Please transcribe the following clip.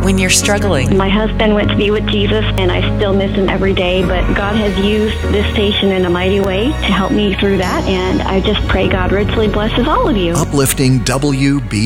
when you're struggling. My husband went to be with Jesus, and I still miss him every day, but God has used this station in a mighty way to help me through that, and I just pray God richly blesses all of you. Uplifting WB